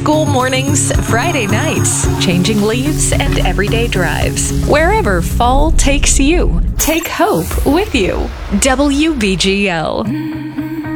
School mornings, Friday nights, changing leaves, and everyday drives. Wherever fall takes you, take hope with you. WBGL.